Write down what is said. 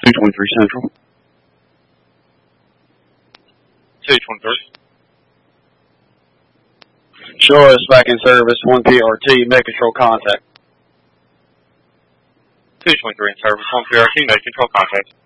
223 Central. 223. Show us back in service, 1 PRT, make control contact. 223 in service, 1 PRT, make control contact.